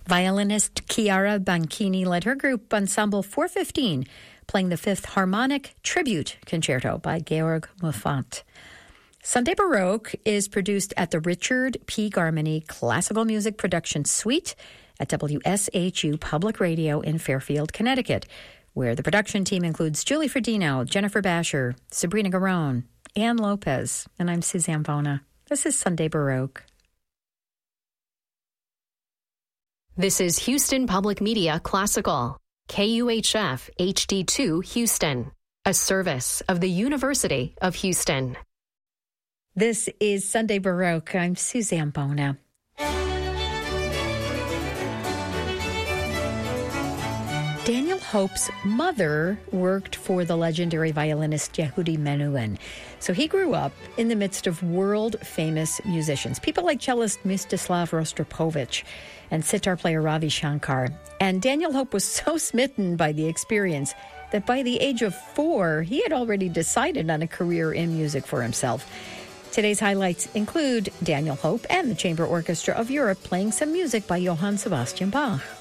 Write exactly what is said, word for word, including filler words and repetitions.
Violinist Chiara Banchini led her group Ensemble four fifteen, playing the Fifth Harmonic Tribute Concerto by Georg Muffat. Sunday Baroque is produced at the Richard P. Garmany Classical Music Production Suite at W S H U Public Radio in Fairfield, Connecticut, where the production team includes Julie Ferdinand, Jennifer Basher, Sabrina Garone, Ann Lopez, and I'm Suzanne Bona. This is Sunday Baroque. This is Houston Public Media Classical, K U H F H D two Houston, a service of the University of Houston. This is Sunday Baroque. I'm Suzanne Bona. Daniel Hope's mother worked for the legendary violinist Yehudi Menuhin. So he grew up in the midst of world-famous musicians, people like cellist Mstislav Rostropovich and sitar player Ravi Shankar. And Daniel Hope was so smitten by the experience that by the age of four, he had already decided on a career in music for himself. Today's highlights include Daniel Hope and the Chamber Orchestra of Europe playing some music by Johann Sebastian Bach.